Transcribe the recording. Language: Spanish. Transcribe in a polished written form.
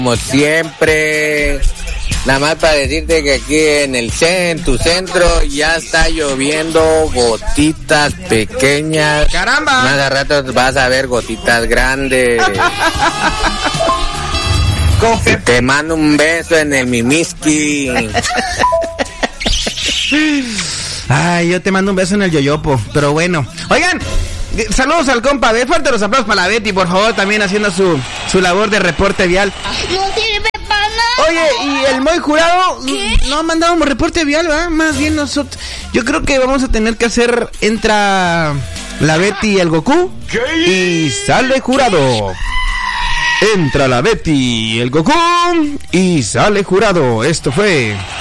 Como siempre, nada más para decirte que aquí en tu centro ya está lloviendo gotitas pequeñas. ¡Caramba! Más a rato vas a ver gotitas grandes. Te mando un beso en el mimiski. Ay, yo te mando un beso en el yoyopo, pero bueno. Oigan, saludos al compa Bet, fuerte los aplausos para la Betty, por favor, también haciendo su labor de reporte vial. No sirve para nada. Oye, y el Moy Jurado, ¿qué? No ha mandado un reporte vial, ¿verdad? Más bien nosotros. Yo creo que vamos a tener que hacer, entra la Betty y el Goku y sale Jurado. Entra la Betty, el Goku y sale Jurado. Esto fue